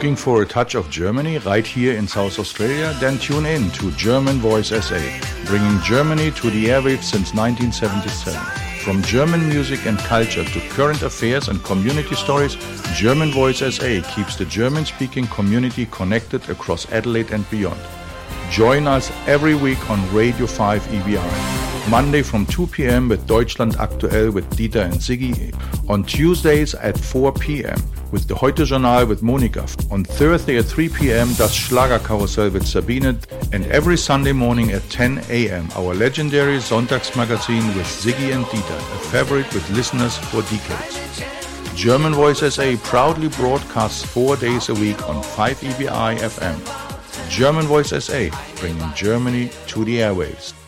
Looking for a touch of Germany right here in South Australia? Then tune in to German Voice SA, bringing Germany to the airwaves since 1977. From German music and culture to current affairs and community stories, German Voice SA keeps the German-speaking community connected across Adelaide and beyond. Join us every week on Radio 5 EBI. Monday from 2 p.m. with Deutschland Aktuell with Dieter and Siggi. On Tuesdays at 4 p.m. with the Heute Journal with Monika. On Thursday at 3 p.m. Das Schlagerkarussell with Sabine. And every Sunday morning at 10 a.m. our legendary Sonntagsmagazin with Siggi and Dieter, a favorite with listeners for decades. German Voice SA proudly broadcasts 4 days a week on 5 EBI FM. German Voice SA, bringing Germany to the airwaves.